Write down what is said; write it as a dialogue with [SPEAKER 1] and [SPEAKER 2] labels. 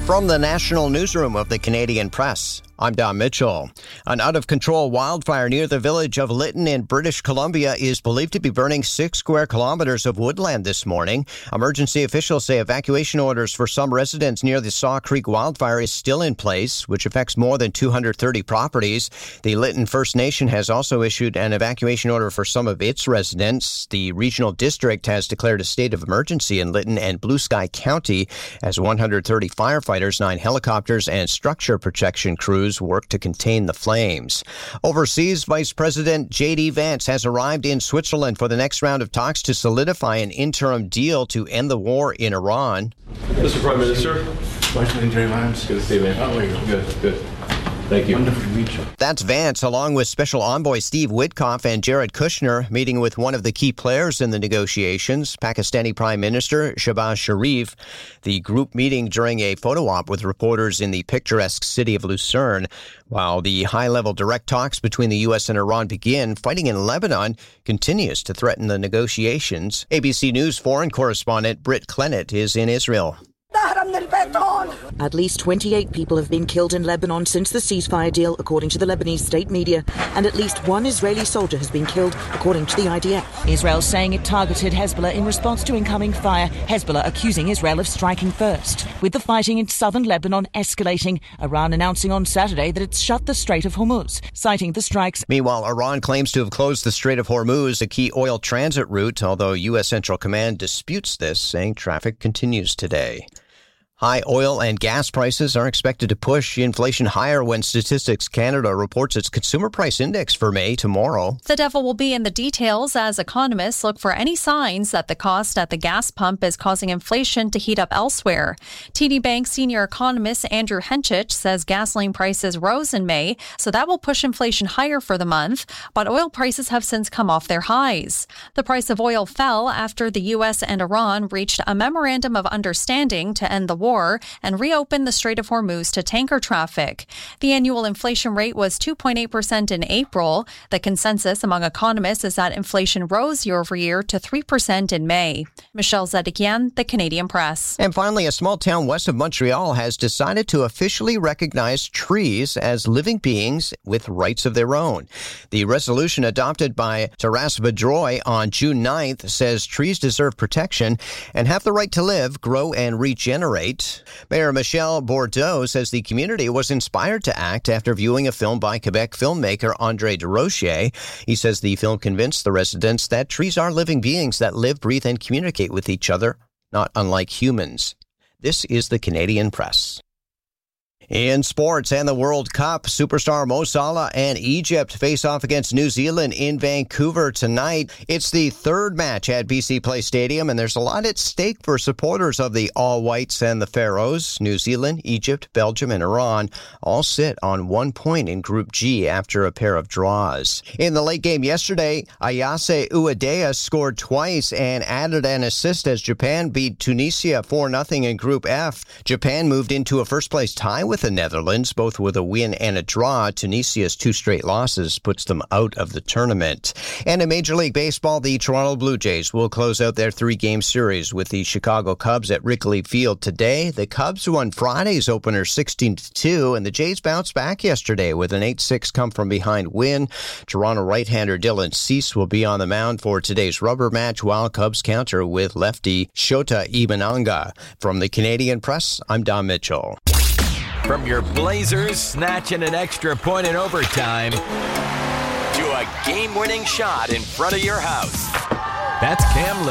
[SPEAKER 1] From the National Newsroom of the Canadian Press, I'm Don Mitchell. An out-of-control wildfire near the village of Lytton in British Columbia is believed to be burning 6 square kilometers of woodland this morning. Emergency officials say evacuation orders for some residents near the Saw Creek wildfire is still in place, which affects more than 230 properties. The Lytton First Nation has also issued an evacuation order for some of its residents. The regional district has declared a state of emergency in Lytton and Blue Sky County as 130 firefighters, 9 helicopters, and structure protection crews work to contain the flames. Overseas, Vice President J.D. Vance has arrived in Switzerland for the next round of talks to solidify an interim deal to end the war in Iran.
[SPEAKER 2] Mr. Prime Minister.
[SPEAKER 3] Vice Jerry Vance.
[SPEAKER 2] Good to see you, man.
[SPEAKER 3] How are you?
[SPEAKER 2] Good. Thank you.
[SPEAKER 3] Wonderful to meet you.
[SPEAKER 1] That's Vance, along with Special Envoy Steve Witkoff and Jared Kushner, meeting with one of the key players in the negotiations, Pakistani Prime Minister Shehbaz Sharif. The group meeting during a photo op with reporters in the picturesque city of Lucerne. While the high-level direct talks between the U.S. and Iran begin, fighting in Lebanon continues to threaten the negotiations. ABC News foreign correspondent Britt Clennett is in Israel.
[SPEAKER 4] At least 28 people have been killed in Lebanon since the ceasefire deal, according to the Lebanese state media, and at least 1 Israeli soldier has been killed, according to the IDF. Israel saying it targeted Hezbollah in response to incoming fire, Hezbollah accusing Israel of striking first. With the fighting in southern Lebanon escalating, Iran announcing on Saturday that it's shut the Strait of Hormuz, citing the strikes.
[SPEAKER 1] Meanwhile, Iran claims to have closed the Strait of Hormuz, a key oil transit route, although U.S. Central Command disputes this, saying traffic continues today. High oil and gas prices are expected to push inflation higher when Statistics Canada reports its consumer price index for May tomorrow.
[SPEAKER 5] The devil will be in the details as economists look for any signs that the cost at the gas pump is causing inflation to heat up elsewhere. TD Bank senior economist Andrew Henchich says gasoline prices rose in May, so that will push inflation higher for the month, but oil prices have since come off their highs. The price of oil fell after the U.S. and Iran reached a memorandum of understanding to end the war and reopen the Strait of Hormuz to tanker traffic. The annual inflation rate was 2.8% in April. The consensus among economists is that inflation rose year over year to 3% in May. Michelle Zedekian, The Canadian Press.
[SPEAKER 1] And finally, a small town west of Montreal has decided to officially recognize trees as living beings with rights of their own. The resolution adopted by Taras Bedroy on June 9th says trees deserve protection and have the right to live, grow, and regenerate. Mayor Michel Bordeaux says the community was inspired to act after viewing a film by Quebec filmmaker André Desrochers. He says the film convinced the residents that trees are living beings that live, breathe, and communicate with each other, not unlike humans. This is the Canadian Press. In sports and the World Cup, superstar Mo Salah and Egypt face off against New Zealand in Vancouver tonight. It's the third match at BC Place Stadium, and there's a lot at stake for supporters of the All Whites and the Pharaohs. New Zealand, Egypt, Belgium, and Iran all sit on 1 point in Group G after a pair of draws. In the late game yesterday, Ayase Uedea scored twice and added an assist as Japan beat Tunisia 4-0 in Group F. Japan moved into a first-place tie with the Netherlands, both with a win and a draw. Tunisia's 2 straight losses puts them out of the tournament. And in Major League Baseball, the Toronto Blue Jays will close out their 3-game series with the Chicago Cubs at Wrigley Field today. The Cubs won Friday's opener 16-2, and the Jays bounced back yesterday with an 8-6 come-from-behind win. Toronto right-hander Dylan Cease will be on the mound for today's rubber match, while Cubs counter with lefty Shota Imanaga. From the Canadian Press, I'm Don Mitchell.
[SPEAKER 6] From your Blazers snatching an extra point in overtime to a game-winning shot in front of your house. That's Cam Lewis.